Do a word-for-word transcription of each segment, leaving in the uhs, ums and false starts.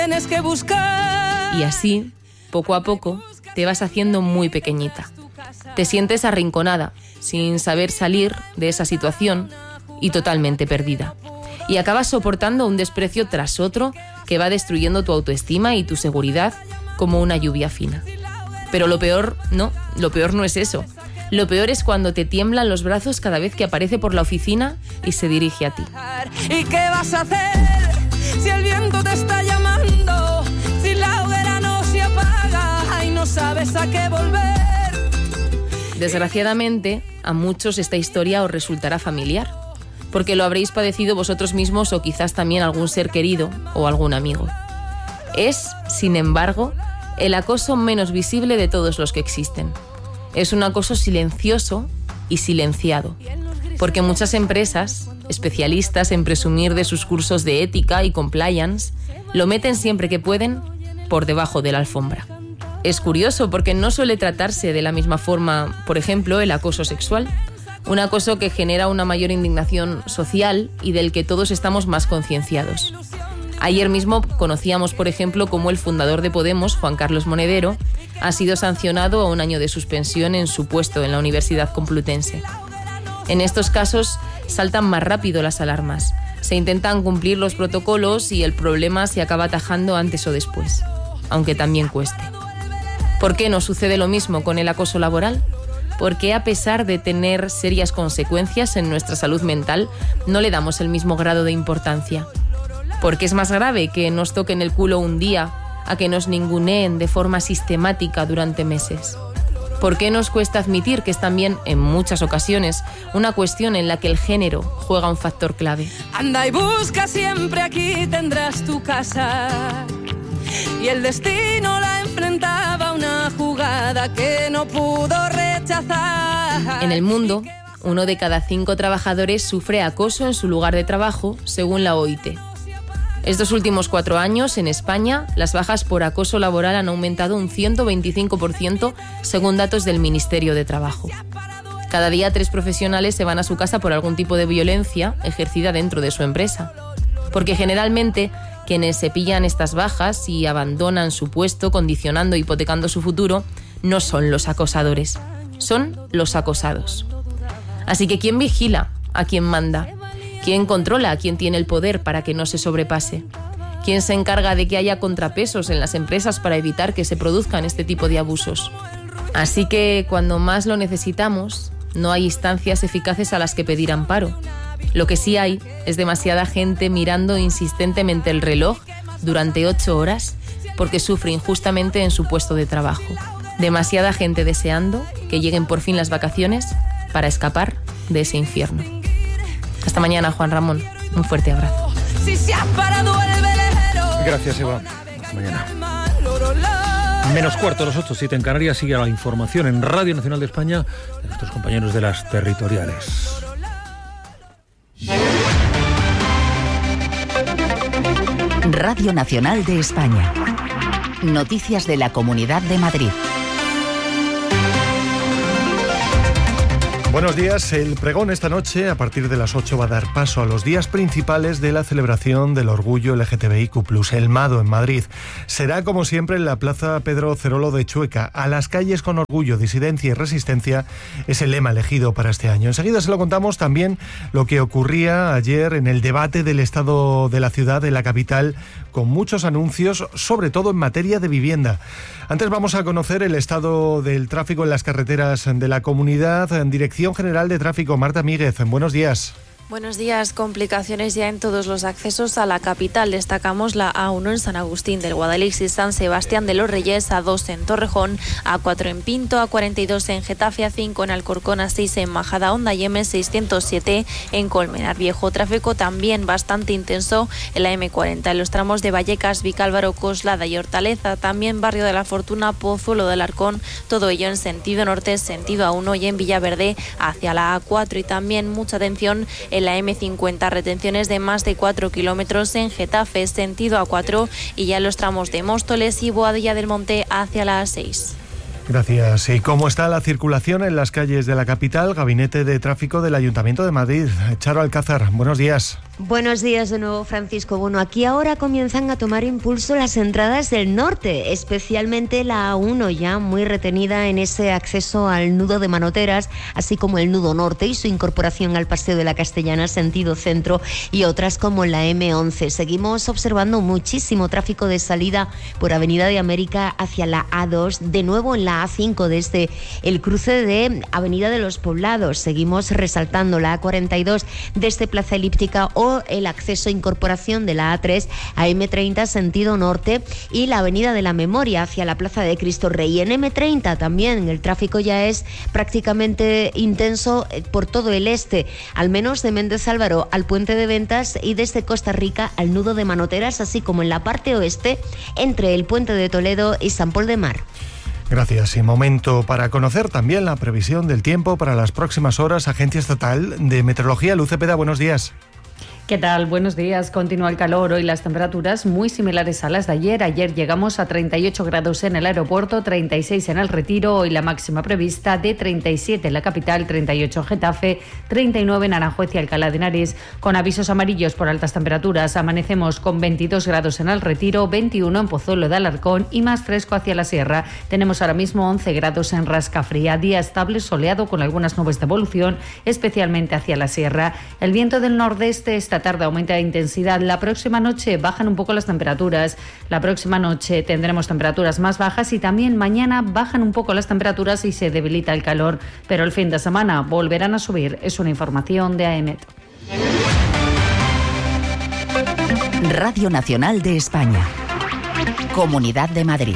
Tienes que buscar. Y así, poco a poco, te vas haciendo muy pequeñita. Te sientes arrinconada, sin saber salir de esa situación y totalmente perdida. Y acabas soportando un desprecio tras otro que va destruyendo tu autoestima y tu seguridad como una lluvia fina. Pero lo peor, no, lo peor no es eso. Lo peor es cuando te tiemblan los brazos cada vez que aparece por la oficina y se dirige a ti. ¿Y qué vas a hacer si el viento te está llamando? Si la hoguera no se apaga y no sabes a qué volver. Desgraciadamente, a muchos esta historia os resultará familiar, porque lo habréis padecido vosotros mismos o quizás también algún ser querido o algún amigo. Es, sin embargo, el acoso menos visible de todos los que existen. Es un acoso silencioso y silenciado, porque muchas empresas, especialistas en presumir de sus cursos de ética y compliance, lo meten siempre que pueden por debajo de la alfombra. Es curioso porque no suele tratarse de la misma forma, por ejemplo, el acoso sexual, un acoso que genera una mayor indignación social y del que todos estamos más concienciados. Ayer mismo conocíamos, por ejemplo, cómo el fundador de Podemos, Juan Carlos Monedero, ha sido sancionado a un año de suspensión en su puesto en la Universidad Complutense. En estos casos saltan más rápido las alarmas, se intentan cumplir los protocolos y el problema se acaba atajando antes o después, aunque también cueste. ¿Por qué no sucede lo mismo con el acoso laboral? ¿Por qué, a pesar de tener serias consecuencias en nuestra salud mental, no le damos el mismo grado de importancia? ¿Por qué es más grave que nos toquen el culo un día a que nos ninguneen de forma sistemática durante meses? ¿Por qué nos cuesta admitir que es también, en muchas ocasiones, una cuestión en la que el género juega un factor clave? Anda y busca siempre, aquí tendrás tu casa. Y el destino la enfrentaba a una jugada que no pudo rechazar. En el mundo, uno de cada cinco trabajadores sufre acoso en su lugar de trabajo, según la O I T. Estos últimos cuatro años, en España, las bajas por acoso laboral han aumentado un ciento veinticinco por ciento, según datos del Ministerio de Trabajo. Cada día tres profesionales se van a su casa por algún tipo de violencia ejercida dentro de su empresa. Porque generalmente quienes se pillan estas bajas y abandonan su puesto, condicionando e hipotecando su futuro, no son los acosadores, son los acosados. Así que ¿quién vigila a quién manda? ¿Quién controla a quién tiene el poder para que no se sobrepase? ¿Quién se encarga de que haya contrapesos en las empresas para evitar que se produzcan este tipo de abusos? Así que cuando más lo necesitamos, no hay instancias eficaces a las que pedir amparo. Lo que sí hay es demasiada gente mirando insistentemente el reloj durante ocho horas porque sufre injustamente en su puesto de trabajo. Demasiada gente deseando que lleguen por fin las vacaciones para escapar de ese infierno. Hasta mañana, Juan Ramón. Un fuerte abrazo. Gracias, Eva. Hasta mañana. Menos cuarto, los ocho, siete en Canarias. Sigue la información en Radio Nacional de España de nuestros compañeros de las territoriales. Radio Nacional de España. Noticias de la Comunidad de Madrid. Buenos días. El pregón esta noche, a partir de las ocho, va a dar paso a los días principales de la celebración del orgullo L G T B I Q plus, el Mado, en Madrid. Será, como siempre, en la Plaza Pedro Cerolo de Chueca. A las calles con orgullo, disidencia y resistencia es el lema elegido para este año. Enseguida se lo contamos también lo que ocurría ayer en el debate del estado de la ciudad, de la capital, con muchos anuncios, sobre todo en materia de vivienda. Antes vamos a conocer el estado del tráfico en las carreteras de la comunidad. En Dirección General de Tráfico, Marta Míguez, buenos días. Buenos días. Complicaciones ya en todos los accesos a la capital. Destacamos la A uno en San Agustín del Guadalix y San Sebastián de los Reyes, A dos en Torrejón, A cuatro en Pinto, A cuarenta y dos en Getafe, A cinco en Alcorcón, A seis en Majadahonda y M seiscientos siete en Colmenar Viejo. Tráfico también bastante intenso en la M cuarenta, en los tramos de Vallecas, Vicálvaro, Coslada y Hortaleza. También Barrio de la Fortuna, Pozuelo del Arcón, todo ello en sentido norte, sentido A uno y en Villaverde hacia la A cuatro. Y también mucha atención en la M cincuenta, retenciones de más de cuatro kilómetros en Getafe, sentido A cuatro, y ya en los tramos de Móstoles y Boadilla del Monte hacia la A seis. Gracias. ¿Y cómo está la circulación en las calles de la capital? Gabinete de Tráfico del Ayuntamiento de Madrid. Charo Alcázar, buenos días. Buenos días de nuevo, Francisco. Bueno, aquí ahora comienzan a tomar impulso las entradas del norte, especialmente la A uno, ya muy retenida en ese acceso al nudo de Manoteras, así como el nudo norte y su incorporación al Paseo de la Castellana, sentido centro, y otras como la eme once. Seguimos observando muchísimo tráfico de salida por Avenida de América hacia la A dos, de nuevo en la A cinco desde el cruce de Avenida de los Poblados. Seguimos resaltando la A cuarenta y dos desde Plaza Elíptica o el acceso e incorporación de la A tres a eme treinta sentido norte y la Avenida de la Memoria hacia la Plaza de Cristo Rey. En eme treinta también el tráfico ya es prácticamente intenso por todo el este, al menos de Méndez Álvaro al Puente de Ventas y desde Costa Rica al nudo de Manoteras, así como en la parte oeste entre el Puente de Toledo y San Pol de Mar. Gracias. Y momento para conocer también la previsión del tiempo para las próximas horas. Agencia Estatal de Meteorología, Luz Cepeda, buenos días. ¿Qué tal? Buenos días. Continúa el calor. Hoy las temperaturas muy similares a las de ayer. Ayer llegamos a treinta y ocho grados en el aeropuerto, treinta y seis en el Retiro. Hoy la máxima prevista de treinta y siete en la capital, treinta y ocho en Getafe, treinta y nueve en Aranjuez y Alcalá de Henares. Con avisos amarillos por altas temperaturas, amanecemos con veintidós grados en el Retiro, veintiuno en Pozuelo de Alarcón y más fresco hacia la sierra. Tenemos ahora mismo once grados en Rascafría. Día estable, soleado con algunas nubes de evolución, especialmente hacia la sierra. El viento del nordeste esta tarde aumenta de intensidad. La próxima noche bajan un poco las temperaturas. La próxima noche tendremos temperaturas más bajas y también mañana bajan un poco las temperaturas y se debilita el calor. Pero el fin de semana volverán a subir. Es una información de AEMET. Radio Nacional de España. Comunidad de Madrid.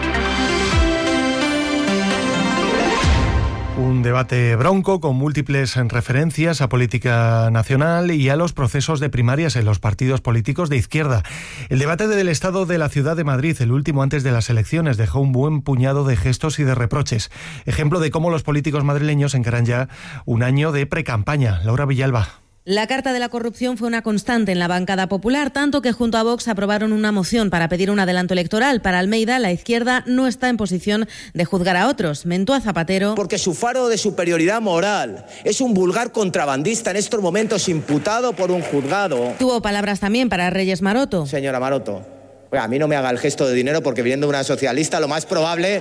Un debate bronco con múltiples referencias a política nacional y a los procesos de primarias en los partidos políticos de izquierda. El debate del estado de la ciudad de Madrid, el último antes de las elecciones, dejó un buen puñado de gestos y de reproches. Ejemplo de cómo los políticos madrileños encaran ya un año de precampaña. Laura Villalba. La carta de la corrupción fue una constante en la bancada popular, tanto que junto a Vox aprobaron una moción para pedir un adelanto electoral. Para Almeida, la izquierda no está en posición de juzgar a otros. Mentó a Zapatero. Porque su faro de superioridad moral es un vulgar contrabandista en estos momentos imputado por un juzgado. Tuvo palabras también para Reyes Maroto. Señora Maroto, a mí no me haga el gesto de dinero porque viniendo de una socialista lo más probable,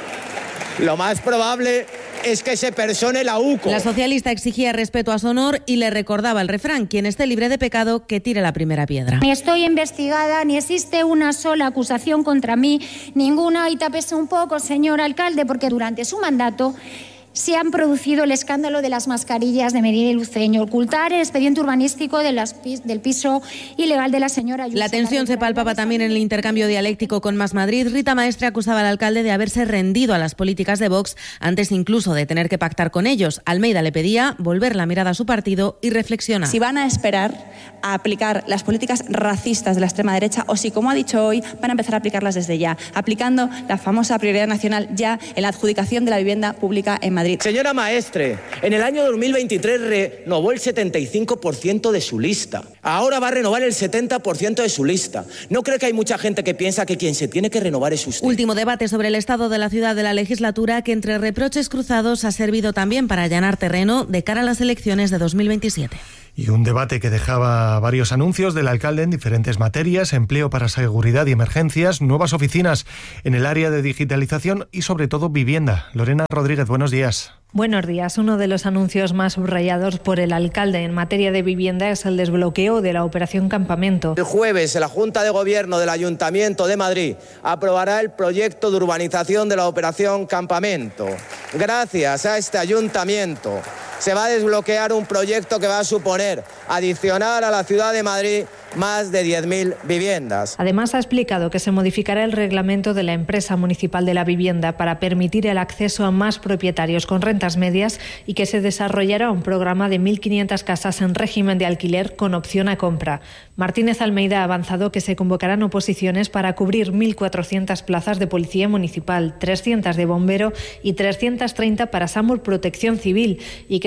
lo más probable... es que se persone la U C O. La socialista exigía respeto a su honor y le recordaba el refrán: quien esté libre de pecado, que tire la primera piedra. Ni estoy investigada, ni existe una sola acusación contra mí, ninguna, y tápese un poco, señor alcalde, porque durante su mandato se han producido el escándalo de las mascarillas de Medina y Luceño, ocultar el expediente urbanístico de las, del piso ilegal de la señora Ayuso. La tensión se palpaba también en el intercambio dialéctico con Más Madrid. Rita Maestre acusaba al alcalde de haberse rendido a las políticas de Vox antes incluso de tener que pactar con ellos. Almeida le pedía volver la mirada a su partido y reflexionar. Si van a esperar a aplicar las políticas racistas de la extrema derecha o si, como ha dicho hoy, van a empezar a aplicarlas desde ya, aplicando la famosa prioridad nacional ya en la adjudicación de la vivienda pública en Madrid. Señora Maestre, en el año dos mil veintitrés renovó el setenta y cinco por ciento de su lista. Ahora va a renovar el setenta por ciento de su lista. ¿No cree que hay mucha gente que piensa que quien se tiene que renovar es usted? Último debate sobre el estado de la ciudad de la legislatura, que entre reproches cruzados ha servido también para allanar terreno de cara a las elecciones de dos mil veintisiete. Y un debate que dejaba varios anuncios del alcalde en diferentes materias: empleo para seguridad y emergencias, nuevas oficinas en el área de digitalización y sobre todo vivienda. Lorena Rodríguez, buenos días. Buenos días. Uno de los anuncios más subrayados por el alcalde en materia de vivienda es el desbloqueo de la Operación Campamento. El jueves, la Junta de Gobierno del Ayuntamiento de Madrid aprobará el proyecto de urbanización de la Operación Campamento. Gracias a este ayuntamiento se va a desbloquear un proyecto que va a suponer adicionar a la ciudad de Madrid más de diez mil viviendas. Además, ha explicado que se modificará el reglamento de la empresa municipal de la vivienda para permitir el acceso a más propietarios con rentas medias y que se desarrollará un programa de mil quinientas casas en régimen de alquiler con opción a compra. Martínez Almeida ha avanzado que se convocarán oposiciones para cubrir mil cuatrocientas plazas de policía municipal, trescientas de bombero y trescientas treinta para SAMUR Protección Civil, y que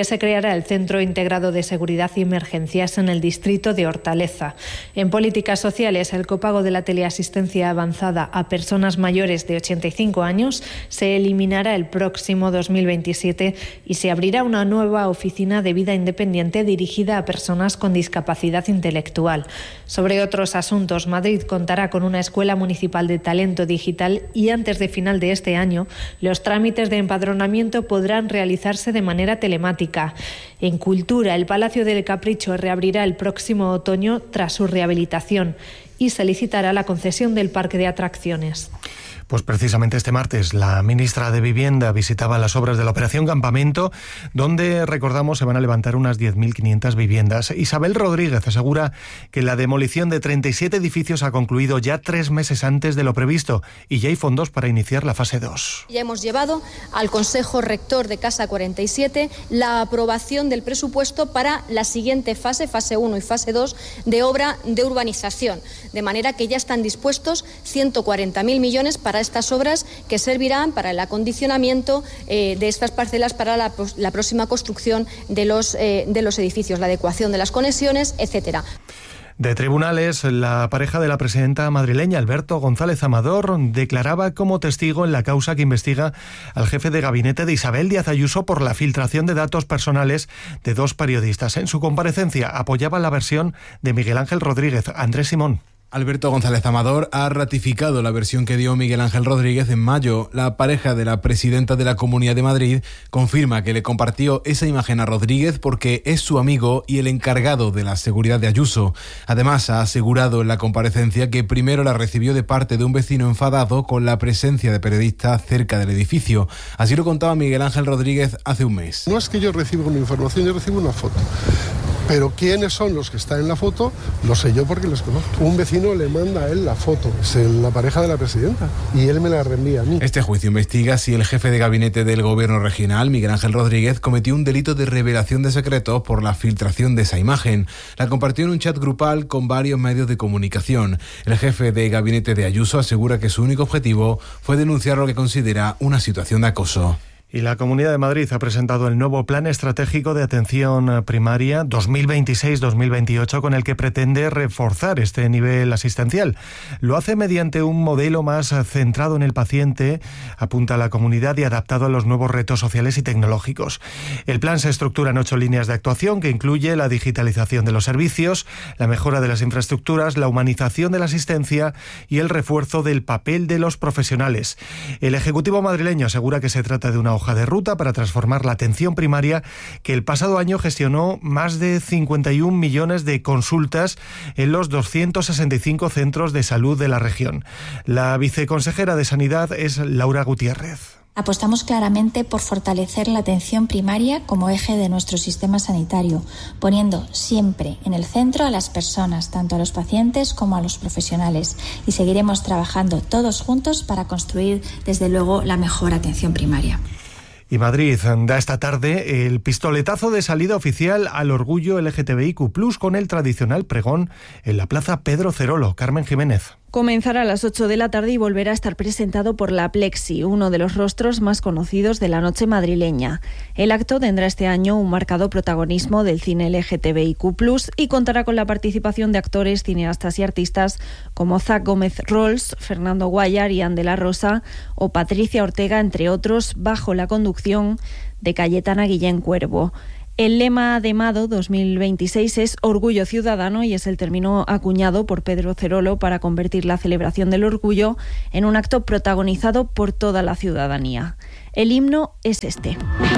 que se creará el Centro Integrado de Seguridad y Emergencias en el distrito de Hortaleza. En políticas sociales, el copago de la teleasistencia avanzada a personas mayores de ochenta y cinco años se eliminará el próximo dos mil veintisiete y se abrirá una nueva oficina de vida independiente dirigida a personas con discapacidad intelectual. Sobre otros asuntos, Madrid contará con una escuela municipal de talento digital y antes de final de este año, los trámites de empadronamiento podrán realizarse de manera telemática. En cultura, el Palacio del Capricho reabrirá el próximo otoño tras su rehabilitación y se licitará la concesión del parque de atracciones. Pues precisamente este martes la ministra de Vivienda visitaba las obras de la Operación Campamento, donde, recordamos, se van a levantar unas diez mil quinientas viviendas. Isabel Rodríguez asegura que la demolición de treinta y siete edificios ha concluido ya tres meses antes de lo previsto y ya hay fondos para iniciar la fase dos. Ya hemos llevado al Consejo Rector de Casa cuarenta y siete la aprobación del presupuesto para la siguiente fase, fase uno y fase dos, de obra de urbanización, de manera que ya están dispuestos ciento cuarenta mil millones para estas obras que servirán para el acondicionamiento eh, de estas parcelas para la, la próxima construcción de los, eh, de los edificios, la adecuación de las conexiones, etcétera. De tribunales, la pareja de la presidenta madrileña, Alberto González Amador, declaraba como testigo en la causa que investiga al jefe de gabinete de Isabel Díaz Ayuso por la filtración de datos personales de dos periodistas. En su comparecencia apoyaba la versión de Miguel Ángel Rodríguez. Andrés Simón. Alberto González Amador ha ratificado la versión que dio Miguel Ángel Rodríguez en mayo. La pareja de la presidenta de la Comunidad de Madrid confirma que le compartió esa imagen a Rodríguez porque es su amigo y el encargado de la seguridad de Ayuso. Además, ha asegurado en la comparecencia que primero la recibió de parte de un vecino enfadado con la presencia de periodistas cerca del edificio. Así lo contaba Miguel Ángel Rodríguez hace un mes. No es que yo reciba una información, yo recibo una foto. Pero quiénes son los que están en la foto, lo sé yo porque les conozco. Un vecino le manda a él la foto, es la pareja de la presidenta, y él me la reenvía a mí. Este juicio investiga si el jefe de gabinete del gobierno regional, Miguel Ángel Rodríguez, cometió un delito de revelación de secretos por la filtración de esa imagen. La compartió en un chat grupal con varios medios de comunicación. El jefe de gabinete de Ayuso asegura que su único objetivo fue denunciar lo que considera una situación de acoso. Y la Comunidad de Madrid ha presentado el nuevo Plan Estratégico de Atención Primaria dos mil veintiséis dos mil veintiocho con el que pretende reforzar este nivel asistencial. Lo hace mediante un modelo más centrado en el paciente, apunta a la comunidad, y adaptado a los nuevos retos sociales y tecnológicos. El plan se estructura en ocho líneas de actuación que incluye la digitalización de los servicios, la mejora de las infraestructuras, la humanización de la asistencia y el refuerzo del papel de los profesionales. El Ejecutivo madrileño asegura que se trata de una hoja de ruta para transformar la atención primaria, que el pasado año gestionó más de cincuenta y un millones de consultas en los doscientos sesenta y cinco centros de salud de la región. La viceconsejera de Sanidad es Laura Gutiérrez. Apostamos claramente por fortalecer la atención primaria como eje de nuestro sistema sanitario, poniendo siempre en el centro a las personas, tanto a los pacientes como a los profesionales, y seguiremos trabajando todos juntos para construir, desde luego, la mejor atención primaria. Y Madrid da esta tarde el pistoletazo de salida oficial al orgullo L G T B I Q plus, con el tradicional pregón en la Plaza Pedro Cerolo. Carmen Jiménez. Comenzará a las ocho de la tarde y volverá a estar presentado por La Plexi, uno de los rostros más conocidos de la noche madrileña. El acto tendrá este año un marcado protagonismo del cine L G T B I Q plus, y contará con la participación de actores, cineastas y artistas como Zach Gómez Rolls, Fernando Guayar, Ian de la Rosa o Patricia Ortega, entre otros, bajo la conducción de Cayetana Guillén Cuervo. El lema de Mado dos mil veintiséis es Orgullo Ciudadano y es el término acuñado por Pedro Cerolo para convertir la celebración del orgullo en un acto protagonizado por toda la ciudadanía. El himno es este.